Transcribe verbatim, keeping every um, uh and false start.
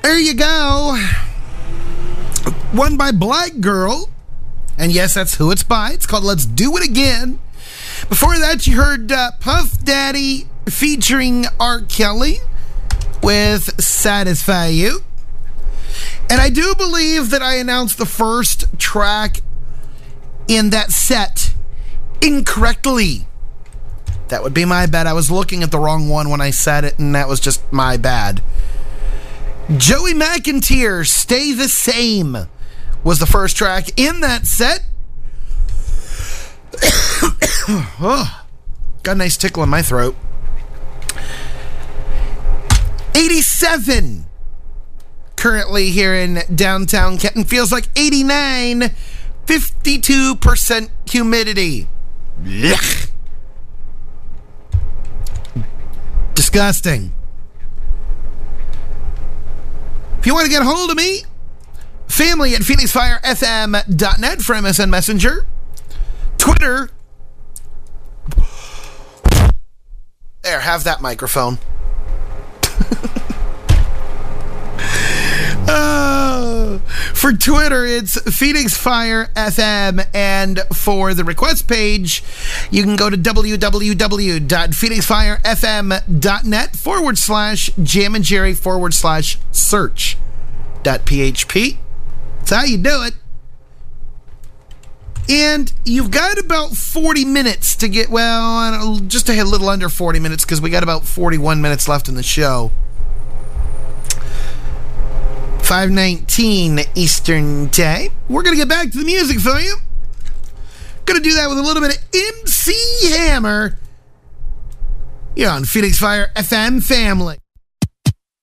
There you go. One by Black Girl. And yes, that's who it's by. It's called Let's Do It Again. Before that, you heard uh, Puff Daddy featuring R. Kelly with Satisfy You. And I do believe that I announced the first track in that set incorrectly. That would be my bad. I was looking at the wrong one when I said it, and that was just my bad. Joey McIntyre, Stay the Same, was the first track in that set. Oh, got a nice tickle in my throat. eighty-seven currently here in downtown Kenton. Feels like eighty-nine. fifty-two percent humidity. Blech. Disgusting. If you want to get a hold of me, family at phoenix fire f m dot net for M S N Messenger. Twitter. There, have that microphone. uh, for Twitter, it's Phoenix Fire F M, and for the request page, you can go to www.phoenixfirefm.net forward slash Jam and Jerry forward slash search dot php. That's how you do it. And you've got about forty minutes to get, well, just a little under forty minutes, because we got about forty-one minutes left in the show. five nineteen Eastern Time. We're going to get back to the music for you. Going to do that with a little bit of M C Hammer. You're on Phoenix Fire F M, family.